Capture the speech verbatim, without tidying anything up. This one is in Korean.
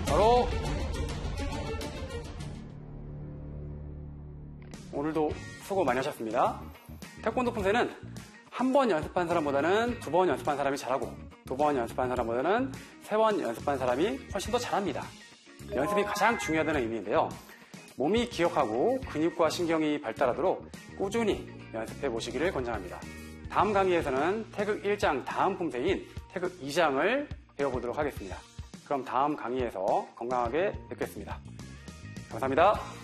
바로 오늘도 수고 많이 하셨습니다. 태권도 품새는 한 번 연습한 사람보다는 두 번 연습한 사람이 잘하고 두 번 연습한 사람보다는 세 번 연습한 사람이 훨씬 더 잘합니다. 연습이 가장 중요하다는 의미인데요. 몸이 기억하고 근육과 신경이 발달하도록 꾸준히 연습해 보시기를 권장합니다. 다음 강의에서는 태극 일 장 다음 품새인 태극 이 장을 배워보도록 하겠습니다. 그럼 다음 강의에서 건강하게 뵙겠습니다. 감사합니다.